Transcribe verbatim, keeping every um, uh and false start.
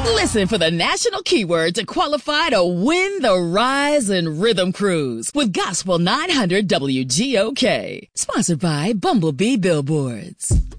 Listen for the national keyword to qualify to win the Rise and Rhythm Cruise with Gospel nine hundred W G O K. Sponsored by Bumblebee Billboards.